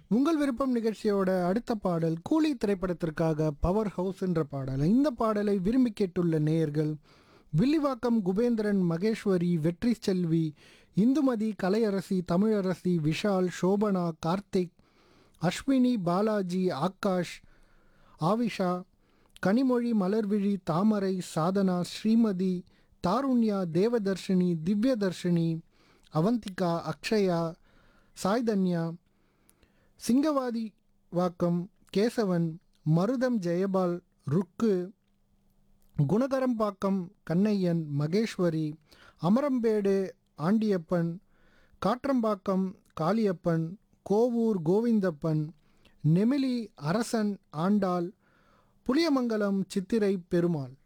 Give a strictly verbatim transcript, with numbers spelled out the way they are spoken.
உங்கள் விருப்பம் நிகழ்ச்சியோட அடுத்த பாடல் கூலி திரைப்படத்திற்காக பவர் ஹவுஸ் என்ற பாடல். இந்த பாடலை விரும்பி கேட்டுள்ள நேயர்கள் வில்லிவாக்கம் குபேந்திரன், மகேஸ்வரி, வெற்றி செல்வி, இந்துமதி, கலையரசி, தமிழரசி, விஷால், சோபனா, கார்த்திக், அஸ்வினி, பாலாஜி, ஆகாஷ், ஆவிஷா, கனிமொழி, மலர்விழி, தாமரை, சாதனா, ஸ்ரீமதி, தாருண்யா, தேவதர்ஷினி, திவ்யதர்ஷினி, அவந்திகா, அக்ஷயா, சாய்தன்யா, சிங்கவாதி வாக்கம் கேசவன், மருதம் ஜெயபால், ருக்கு, குணகரம்பாக்கம் கண்ணையன், மகேஸ்வரி, அமரம்பேடு ஆண்டியப்பன், காற்றம்பாக்கம் காளியப்பன், கோவூர் கோவிந்தப்பன், நெமிலி அரசன் ஆண்டாள், புளியமங்கலம் சித்திரை பெருமாள்.